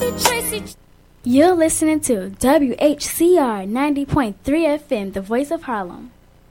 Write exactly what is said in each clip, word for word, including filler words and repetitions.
You're listening to W H C R ninety point three F M, the voice of Harlem.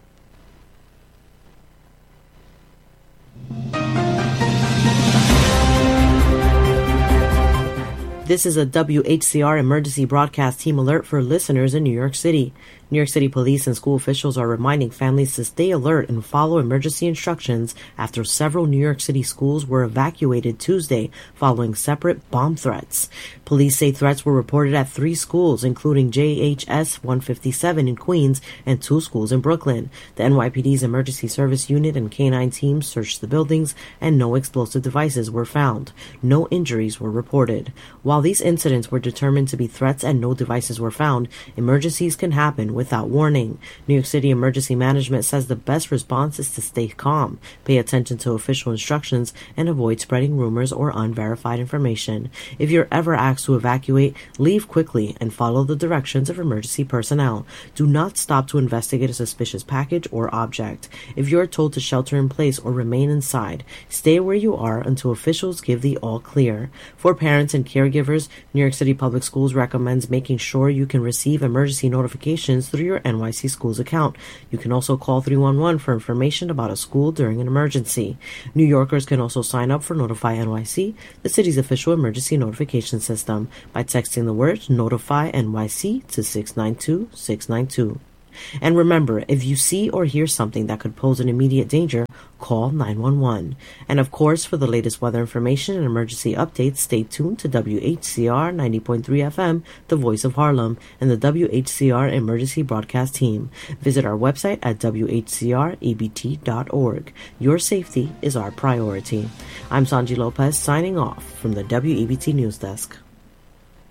This is a W H C R emergency broadcast team alert for listeners in New York City. New York City police and school officials are reminding families to stay alert and follow emergency instructions after several New York City schools were evacuated Tuesday following separate bomb threats. Police say threats were reported at three schools, including J H S one fifty-seven in Queens and two schools in Brooklyn. The N Y P D's Emergency Service Unit and K nine teams searched the buildings and no explosive devices were found. No injuries were reported. While these incidents were determined to be threats and no devices were found, emergencies can happen without warning. New York City Emergency Management says the best response is to stay calm, pay attention to official instructions, and avoid spreading rumors or unverified information. If you're ever asked to evacuate, leave quickly and follow the directions of emergency personnel. Do not stop to investigate a suspicious package or object. If you're told to shelter in place or remain inside, stay where you are until officials give the all clear. For parents and caregivers, New York City Public Schools recommends making sure you can receive emergency notifications through your N Y C Schools account. You can also call three one one for information about a school during an emergency. New Yorkers can also sign up for Notify N Y C, the city's official emergency notification system, by texting the word Notify N Y C to six nine two six nine two. And remember, if you see or hear something that could pose an immediate danger, call nine one one. And of course, for the latest weather information and emergency updates, stay tuned to W H C R ninety point three F M, the voice of Harlem, and the W H C R emergency broadcast team. Visit our website at W H C R E B T dot org. Your safety is our priority. I'm Sanji Lopez signing off from the W E B T News Desk.